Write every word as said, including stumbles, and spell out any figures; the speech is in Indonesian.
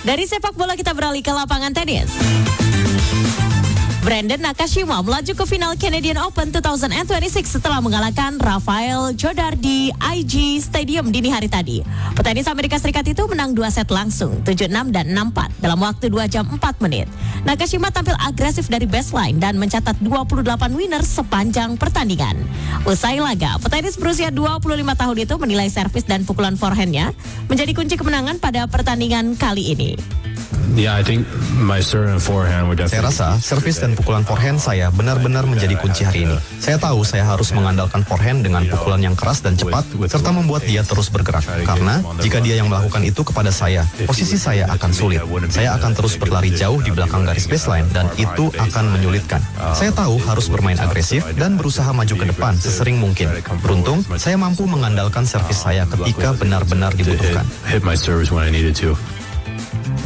Dari sepak bola kita beralih ke lapangan tenis. Brandon Nakashima melaju ke final Canadian Open dua ribu dua puluh enam setelah mengalahkan Rafael Jodar di I G Stadium dini hari tadi. Petenis Amerika Serikat itu menang dua set langsung, tujuh enam dan enam empat dalam waktu dua jam empat menit. Nakashima tampil agresif dari baseline dan mencatat dua puluh delapan winner sepanjang pertandingan. Usai laga, petenis berusia dua puluh lima tahun itu menilai servis dan pukulan forehandnya menjadi kunci kemenangan pada pertandingan kali ini. Yeah, I think my serve and forehand were definitely. Saya rasa servis dan pukulan forehand saya benar-benar menjadi kunci hari ini. Saya tahu saya harus mengandalkan forehand dengan pukulan yang keras dan cepat, serta membuat dia terus bergerak. Karena jika dia yang melakukan itu kepada saya, posisi saya akan sulit. Saya akan terus berlari jauh di belakang garis baseline dan itu akan menyulitkan. Saya tahu harus bermain agresif dan berusaha maju ke depan sesering mungkin. Beruntung, saya mampu mengandalkan servis saya ketika benar-benar dibutuhkan. Hit my serves when I needed to.